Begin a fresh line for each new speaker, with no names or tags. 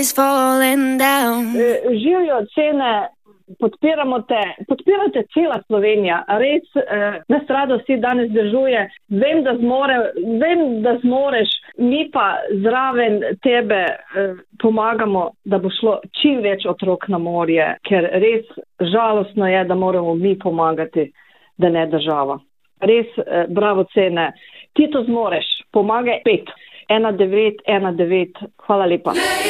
Živijo cene, podpirate cela Slovenija. Res nas rado vsi danes držuje. Vem, da zmoreš, mi pa zraven tebe pomagamo, da bo šlo čim več otrok na morje, ker res žalostno je, da moramo mi pomagati, da ne država. Res bravo cene. Ti to zmoreš, pomagaj 51919. Hvala lepa.